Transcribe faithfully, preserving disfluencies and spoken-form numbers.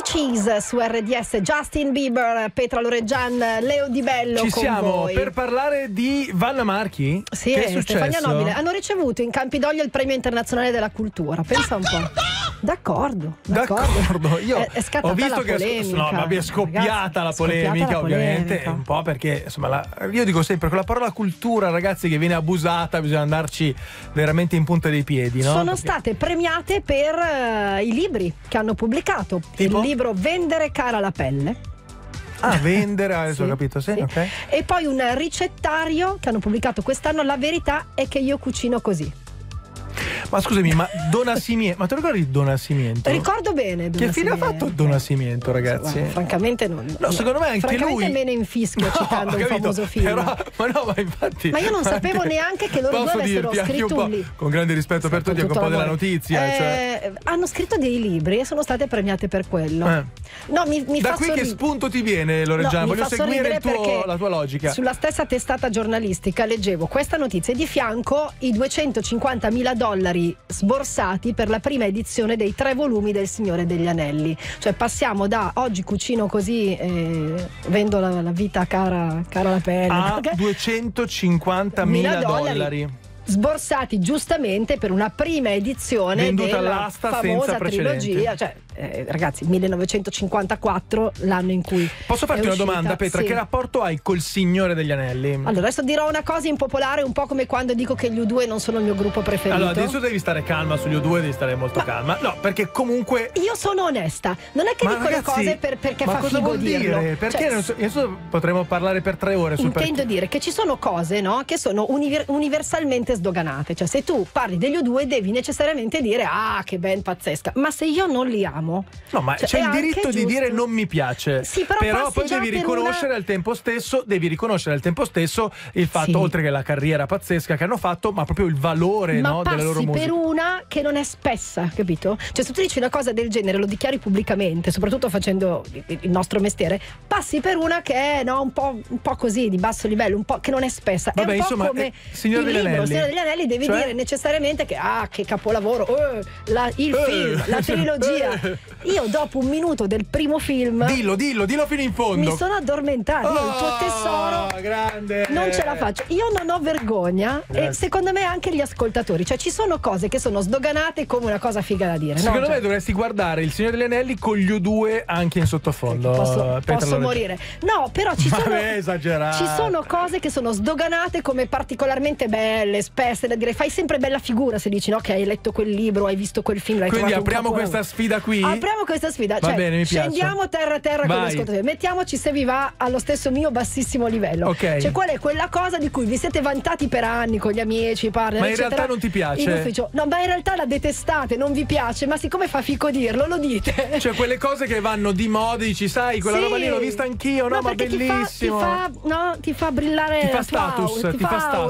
Cheese su R D S, Justin Bieber, Petra Loreggian, Leo Di Bello. Ci con siamo voi per parlare di Vanna Marchi. Sì, che è e Stefania successo? Nobile hanno ricevuto in Campidoglio il premio internazionale della cultura. Pensa un po'. D'accordo, d'accordo. D'accordo. Io è, è scattata ho visto la che polemica. no, ma è scoppiata Ragazzi, la è scoppiata polemica, la ovviamente, polemica. un po' perché insomma la, io dico sempre con la parola cultura, ragazzi, che viene abusata, bisogna andarci veramente in punta dei piedi, no? Sono Perché... state premiate per uh, i libri che hanno pubblicato. Tipo? Il libro Vendere cara la pelle. Ah, vendere, adesso Sì, ho capito, sì, sì. ok. E poi un ricettario che hanno pubblicato quest'anno. La verità è che io cucino così. Ma scusami, ma Donasimiento, ma te lo ricordi Donasimiento? Ricordo bene. Che fine ha fatto Donasimiento, ragazzi? Guarda, francamente non. No, secondo me anche francamente lui. me ne infischio No, citando ho il capito, famoso film. Però, ma no, ma infatti. Ma io non sapevo anche- neanche che loro due Posso avessero dirti anche scritto un un po', libro. con grande rispetto per tutti, anche un po' della notizia. Eh, cioè. Hanno scritto dei libri e sono state premiate per quello. Eh. No, mi, mi Da fa qui che sorri- spunto ti viene, Loreggiana? No, mi Voglio fa seguire sorridere il tuo- perché la tua logica. Sulla stessa testata giornalistica leggevo questa notizia e di fianco i duecentocinquantamila dollari sborsati per la prima edizione dei tre volumi del Signore degli Anelli. Cioè passiamo da oggi cucino così e vendo la, la vita cara, cara la pelle A perché- duecentocinquantamila mila dollari. sborsati giustamente per una prima edizione Venduta della all'asta famosa senza precedenti. trilogia, cioè eh, ragazzi, millenovecentocinquantaquattro, l'anno in cui Posso farti è una uscita. domanda, Petra? Sì. Che rapporto hai col Signore degli Anelli? Allora, adesso dirò una cosa impopolare, un po' come quando dico che gli U due non sono il mio gruppo preferito. Allora, adesso devi stare calma sugli U due, devi stare molto Ma- calma. No, perché comunque. Io sono onesta, non è che Ma dico ragazzi, le cose per, perché ma fa cosa figo vuol dirlo. dire? Perché Cioè, non so- adesso potremmo parlare per tre ore sul intendo perché. dire che ci sono cose, no, che sono univer- universalmente sdoganate. Cioè, se tu parli degli U due devi necessariamente dire ah, che band pazzesca. Ma se io non li amo, No, ma cioè, c'è è il anche diritto di giusto. dire non mi piace. Sì, però passi poi già devi per riconoscere una- al tempo stesso, devi riconoscere al tempo stesso il fatto, Sì. oltre che la carriera pazzesca che hanno fatto, ma proprio il valore, Ma no, della loro passi musica. per una che non è spessa, capito? Cioè, se tu dici una cosa del genere, lo dichiari pubblicamente, soprattutto facendo il nostro mestiere, passi per una che è no, un po', un po' così, di basso livello, un po' che non è spessa. Vabbè, è un po' insomma, come eh, Signore il degli libro, Anelli. Signore degli Anelli, devi Cioè? dire necessariamente che ah, che capolavoro, eh, la- il Eh. film, la trilogia. Eh. Io dopo un minuto del primo film Dillo, dillo, dillo fino in fondo. mi sono addormentata. Io il tuo Oh, tesoro grande. non ce la faccio. Io non ho vergogna e Grazie. secondo me anche gli ascoltatori. Cioè ci sono cose che sono sdoganate come una cosa figa da dire. no? Secondo Cioè, me dovresti guardare Il Signore degli Anelli con gli U due anche in sottofondo. posso, Petra posso Lorenzo. morire. No, però ci sono, Vabbè, esagerato. ci sono cose che sono sdoganate come particolarmente belle, spesse da dire. Fai sempre bella figura se dici no, che hai letto quel libro, hai visto quel film. L'hai Quindi trovato un apriamo capolavoro. questa sfida qui. Apriamo questa sfida. Va Cioè, bene, mi piace. scendiamo terra a terra con Vai. gli ascoltatori. Mettiamoci se vi va allo stesso mio bassissimo livello. Ok. Cioè, qual è quella cosa di cui vi siete vantati per anni con gli amici, i partner, Ma in eccetera, realtà non ti piace? in ufficio. No, ma in realtà la detestate, non vi piace, ma siccome fa fico dirlo, lo dite. Cioè quelle cose che vanno di moda, dici sai, quella Sì. roba lì l'ho vista anch'io, no, ma perché ti fa- bellissimo. Ti fa, no, ti fa brillare Ti fa la tua status, aura, ti fa aura. status.